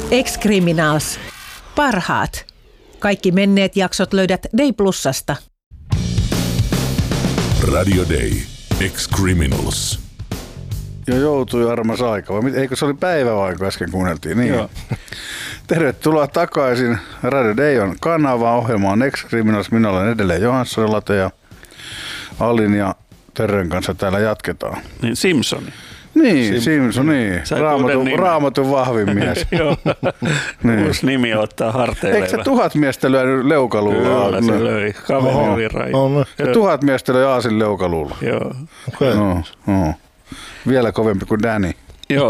Ex-Criminals. Parhaat. Kaikki menneet jaksot löydät Day Plusasta. Radio Day. Ex-Criminals. Jo joutui armas aika. Eikö se oli päivä vai kun äsken kuunneltiin? Niin. Joo. Tervetuloa takaisin. Radio Day on kanava. Ohjelma on Ex-Criminals. Minä olen edelleen Johansson Late ja Alin ja Terren kanssa täällä jatketaan. Niin Simpson. Niin, Simpson, niin. Raamatun vahvin mies. Joo. Niin. Uusi nimi ottaa harteille. Eikö se 1000 miestä lyönyt leukaluulla? Kyllä se löi. Kaveri oli raju. Ja 1000 miestä löi aasin leukaluulla. Joo. Okay. No. Vielä kovempi kuin Danny. Joo.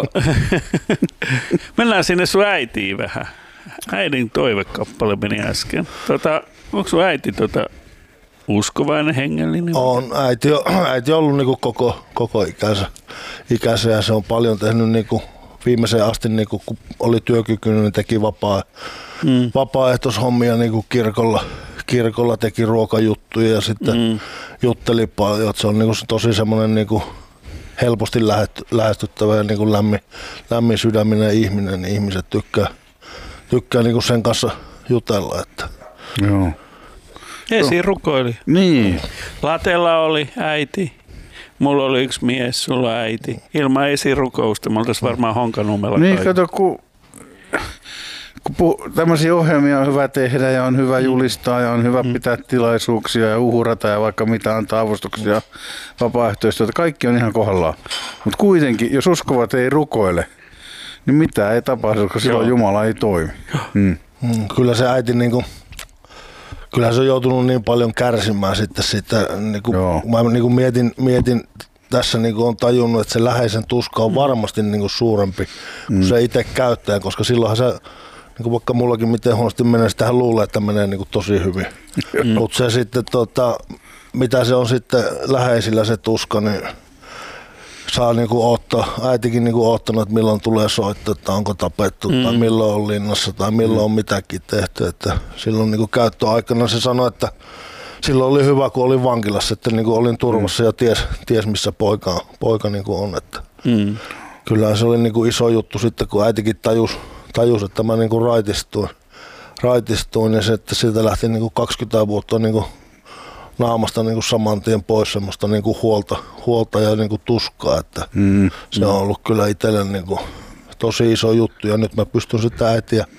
Mennään sinne sun äitiin vähän. Äidin toivekappale meni äsken. Onko sun äiti uskovainen, hengellinen? On. Äiti on ollut niinku koko ikänsä ja se on paljon tehnyt niinku viimeiseen asti, niinku, kun oli työkykyinen, niin teki vapaaehtoishommia niinku kirkolla teki ruokajuttuja ja sitten jutteli paljon. Se on niinku tosi semmoinen niinku helposti lähestyttävä ja niinku lämmin sydäminen ihminen, niin ihmiset tykkää niinku sen kanssa jutella. Että. Joo. Esi rukoili. Niin. Latella oli äiti. Mulla oli yksi mies, sulla äiti. Ilman esirukousta me oltaisiin varmaan Honkanummella. Niin, kato, kun tämmöisiä ohjelmia on hyvä tehdä ja on hyvä julistaa ja on hyvä pitää tilaisuuksia ja uhurata ja vaikka mitä antaa avustuksia vapaaehtoistyötä. Kaikki on ihan kohdallaan. Mutta kuitenkin, jos uskovat ei rukoile, niin mitään ei tapahdu, koska silloin Jumala ei toimi. Kyllä se äiti niinku... Kyllähän se on joutunut niin paljon kärsimään sitten sitä, niinku, mä niinku mietin tässä niinku on tajunnut, että se läheisen tuska on varmasti niinku suurempi kuin se itse käyttäjä, koska silloinhan se, niinku vaikka mullakin miten huonosti menee, sitähän luulee, että menee niinku tosi hyvin. Mutta se sitten, mitä se on sitten läheisillä se tuska, niin saa niinku ottaa, äitikin niinku ottanut, että milloin tulee soittaa, että onko tapettu tai milloin on linnassa tai milloin on mitäkin tehty. Että silloin niinku käyttöaikana se sanoi, että silloin oli hyvä, kun olin vankilassa, että niinku olin turvassa ja ties missä poika niinku on. Että kyllähän se oli niinku iso juttu sitten, kun äitikin tajus että mä niinku raitistuin ja se, että siitä lähti niinku 20 vuotta niinku naamasta niinku saman tien pois semmoista niinku huolta ja niinku tuskaa, että se on ollut kyllä itselle niinku tosi iso juttu ja nyt mä pystyn sitä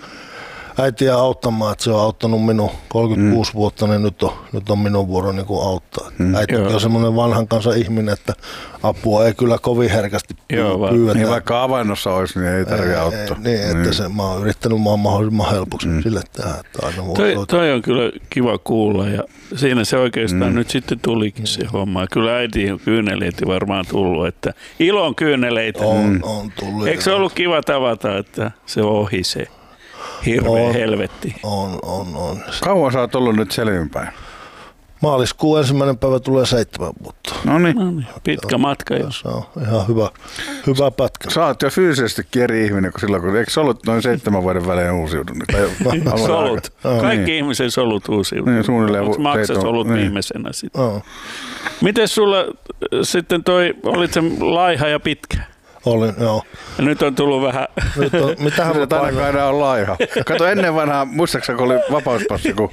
äitiä auttamaan, että se on auttanut minun 36 vuotta, niin nyt on minun vuoro niinku auttaa. Äitikin on semmoinen vanhan kansan ihminen, että apua ei kyllä kovin herkästi pyydetä. Niin vaikka avainnossa olisi, niin ei tarvitse auttaa. Että mä oon yrittänyt mahdollisimman helpoksi sille tehdä. Toi on kyllä kiva kuulla ja siinä se oikeastaan nyt sitten tulikin se homma. Kyllä äiti on kyyneleitä varmaan tullut, että ilon kyyneleitä. On tullut. Eikö se ollut kiva tavata, että se ohi se? Hirveä helvetti. On. Kauan sä oot ollut nyt selvinpäin? Maaliskuun 1. päivä tulee 7 vuotta. No niin. Pitkä matka jo. Se on ihan hyvä pätkä. Sä oot jo fyysisesti eri ihminen kuin silloin, kun eikö solut noin 7 vuoden välein uusiutunut? Solut. Kaikki ihmisen solut uusiutunut. Niin, suunnilleen. Onko maksasolut viimeisenä sitten? Miten sulla sitten olit se laiha ja pitkä? Olin, joo. Ja nyt on tullut vähän... Mitähän mä ainakaan enää on laiha. Kato ennen vanhaa, muistaakseni kun oli vapauspassi, kun